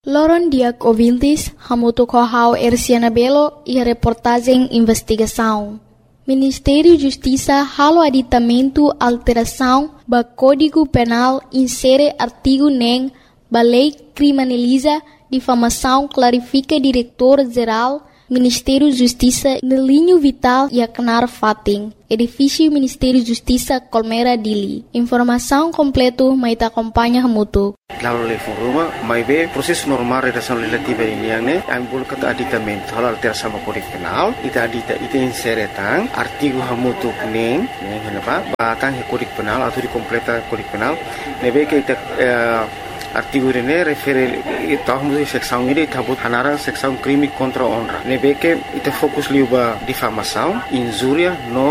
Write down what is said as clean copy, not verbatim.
Loron dia ouvintes, hamuto kohau Erciana Belo e a reportagem investigação. Ministério Justiça halo aditamento alteração ba Código Penal insere artigo nem ba lei criminaliza difamação clarifica diretor-geral Ministério Justiça no linho vital e Aknar Fating. Edifício Ministério Justiça Colmera Dili. Informação completa mai ta acompanha hamutu. Lalu le foruma mai be proses normal redação legislativa ini yang ne ambul kata aditamento hal alteração ba Código Penal ita insere tang artigo hamutu neng henapa batang Código Penal atau di completa Código Penal nebe ke ita artigo ini refere tahun seksão ini tabut hanara seksão crime contra honra nebe ke ita fokus liu ba difamação injuria no